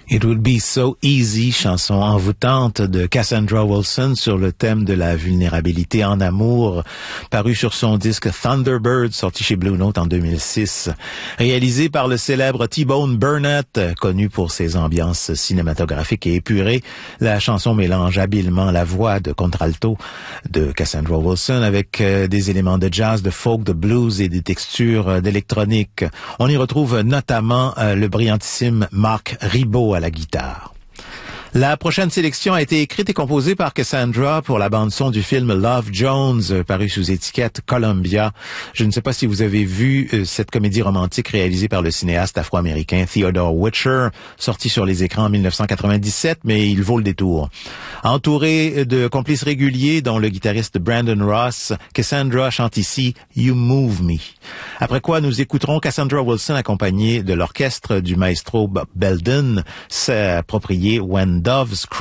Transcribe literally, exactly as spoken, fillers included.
It Would Be So Easy, chanson envoûtante de Cassandra Wilson sur le thème de la vulnérabilité en amour, paru sur son disque Thunderbird, sorti chez Blue Note en deux mille six. Réalisé par le célèbre T-Bone Burnett, connu pour ses ambiances cinématographiques et épurées, la chanson mélange habilement la voix de contralto de Cassandra Wilson avec euh, des éléments de jazz, de folk, de blues et des textures euh, d'électronique. On y retrouve notamment euh, le brillantissime Marc Ribot à la guitare. La prochaine sélection a été écrite et composée par Cassandra pour la bande-son du film Love Jones, paru sous étiquette Columbia. Je ne sais pas si vous avez vu euh, cette comédie romantique réalisée par le cinéaste afro-américain Theodore Witcher, sortie sur les écrans en dix-neuf cent quatre-vingt-dix-sept, mais il vaut le détour. Entourée de complices réguliers, dont le guitariste Brandon Ross, Cassandra chante ici « You Move Me ». Après quoi, nous écouterons Cassandra Wilson accompagnée de l'orchestre du maestro Bob Belden s'approprier « When Doves Cry ».